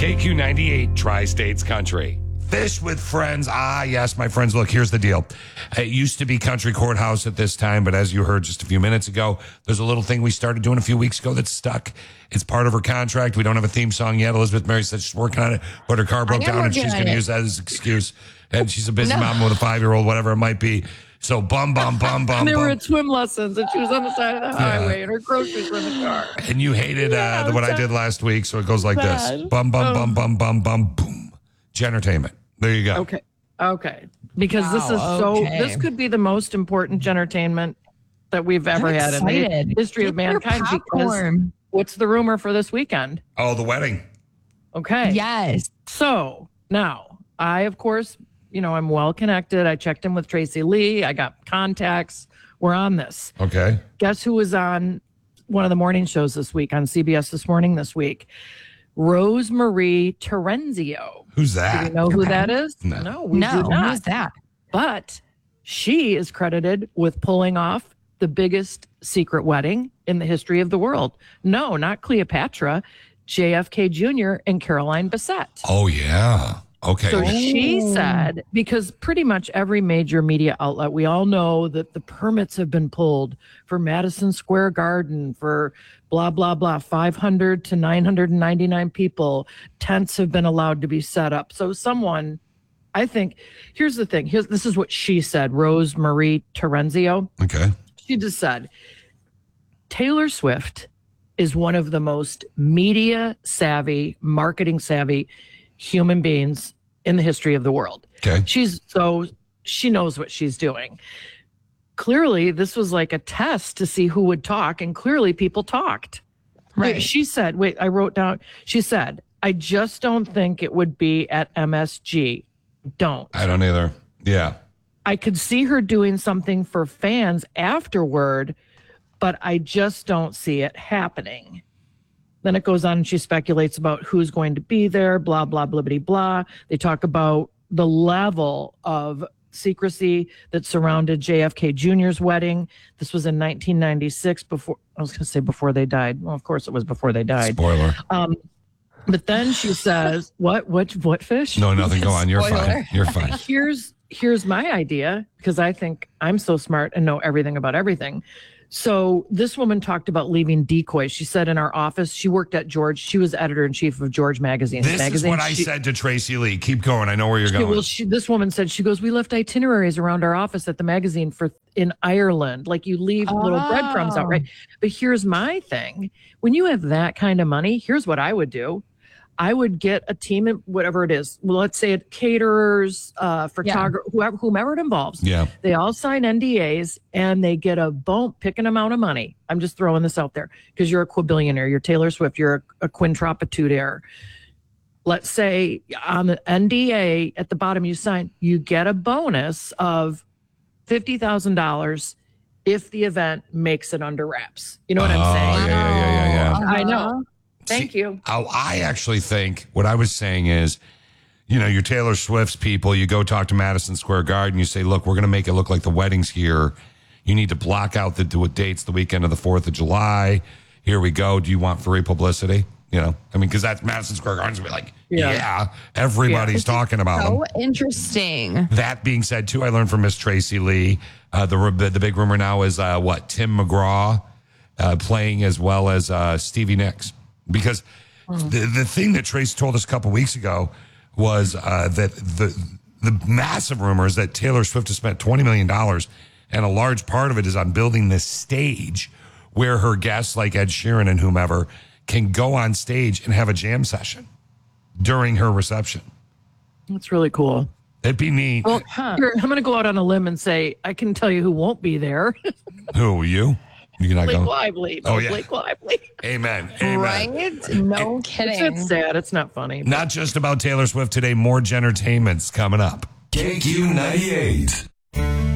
KQ98, Tri-States Country. Fish with friends. Ah, yes, my friends. Look, here's the deal. It used to be Country Courthouse at this time, but as you heard just a few minutes ago, there's a little thing we started doing a few weeks ago that's stuck. It's part of her contract. We don't have a theme song yet. Elizabeth Mary said she's working on it, but her car broke down and she's going to use that as an excuse. And she's a busy mom with a 5-year-old, whatever it might be. So bum. And they were at swim lessons, and she was on the side of the highway, and her groceries were in the car. And you hated what I did last week, so it goes like this. Bum, boom. Gentertainment. There you go. Okay. Because this could be the most important gentertainment that we've ever had in the history of mankind. Because what's the rumor for this weekend? Oh, the wedding. Okay. Yes. So now I, of course, I'm well connected. I checked in with Tracy Lee. I got contacts. We're on this. Okay. Guess who was on one of the morning shows this week on CBS This Morning this week? Rosemarie Terenzio. Who's that? Do you know who that is? No, we do not. Who's that? But she is credited with pulling off the biggest secret wedding in the history of the world. No, not Cleopatra, JFK Jr. and Caroline Bessette. Oh, yeah. Okay. So she said, because pretty much every major media outlet, we all know that the permits have been pulled for Madison Square Garden, for blah, blah, blah, 500 to 999 people. Tents have been allowed to be set up. So someone, I think, here's the thing. This is what she said, Rosemarie Terenzio. Okay. She just said, Taylor Swift is one of the most media savvy, marketing savvy human beings in the history of the world. Okay. She knows what she's doing. Clearly, this was like a test to see who would talk, and clearly people talked. Right. She said, I wrote down, she said, I just don't think it would be at MSG. Don't. I don't either. Yeah. I could see her doing something for fans afterward, but I just don't see it happening. Then it goes on and she speculates about who's going to be there, blah, blah, blibbity, blah. They talk about the level of secrecy that surrounded JFK Jr.'s wedding. This was in 1996 before they died. Well, of course it was before they died. Spoiler. But then she says, what fish? No, nothing. Go on. You're fine. You're fine. Here's my idea, because I think I'm so smart and know everything about everything. So this woman talked about leaving decoys. She said in our office, she worked at George. She was editor-in-chief of George Magazine. This is what I said to Tracy Lee. Keep going. I know where you're going. Well, this woman said, she goes, we left itineraries around our office at the magazine in Ireland. Like, you leave little breadcrumbs out, right? But here's my thing. When you have that kind of money, here's what I would do. I would get a team, whatever it is. Well, let's say it caterers, photographers, whomever it involves. Yeah. They all sign NDAs and they get a picking amount of money. I'm just throwing this out there because you're a quadbillionaire. You're Taylor Swift. You're a quintuplitudaire. Let's say on the NDA at the bottom you sign, you get a bonus of $50,000 if the event makes it under wraps. You know what I'm saying? Yeah. I know. Thank you. I actually think what I was saying is, you're Taylor Swift's people. You go talk to Madison Square Garden. You say, look, we're going to make it look like the wedding's here. You need to block out the dates the weekend of the 4th of July. Here we go. Do you want free publicity? Because that's Madison Square Garden's going to be like, yeah everybody's talking about them. So interesting. That being said, too, I learned from Miss Tracy Lee. The big rumor now is Tim McGraw playing as well as Stevie Nicks. Because the thing that Trace told us a couple weeks ago was that the massive rumor is that Taylor Swift has spent $20 million, and a large part of it is on building this stage where her guests like Ed Sheeran and whomever can go on stage and have a jam session during her reception. That's really cool. It'd be neat. Well, I'm going to go out on a limb and say, I can tell you who won't be there. Who, you? You're not Blake going? Lively. Oh, yeah. Blake Lively. Amen. Right? No kidding. It's sad. It's not funny. Not just about Taylor Swift today. More entertainment's coming up. KQ98.